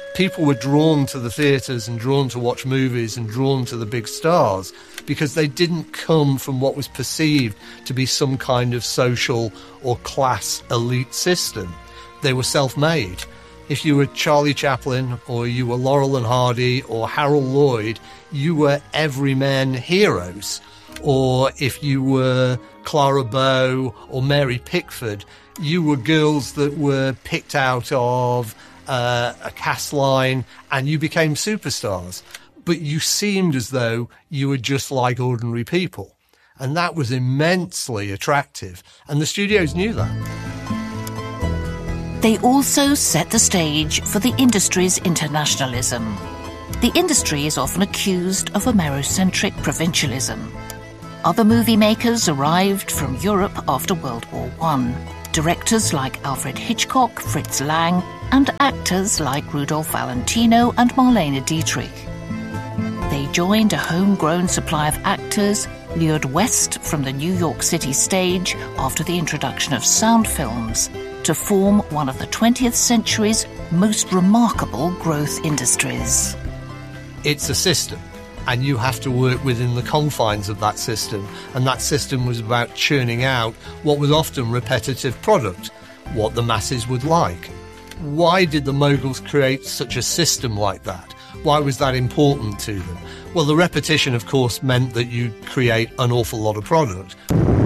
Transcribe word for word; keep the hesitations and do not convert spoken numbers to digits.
People were drawn to the theatres and drawn to watch movies and drawn to the big stars because they didn't come from what was perceived to be some kind of social or class elite system. They were self-made. If you were Charlie Chaplin or you were Laurel and Hardy or Harold Lloyd, you were everyman heroes. Or if you were Clara Bow or Mary Pickford, you were girls that were picked out of uh, a cast line and you became superstars. But you seemed as though you were just like ordinary people. And that was immensely attractive. And the studios knew that. They also set the stage for the industry's internationalism. The industry is often accused of Amerocentric provincialism. Other movie makers arrived from Europe after World War One. Directors like Alfred Hitchcock, Fritz Lang, and actors like Rudolph Valentino and Marlene Dietrich. They joined a homegrown supply of actors lured west from the New York City stage after the introduction of sound films to form one of the twentieth century's most remarkable growth industries. It's a system, and you have to work within the confines of that system, and that system was about churning out what was often repetitive product, what the masses would like. Why did the moguls create such a system like that? Why was that important to them? Well, the repetition, of course, meant that you'd create an awful lot of product.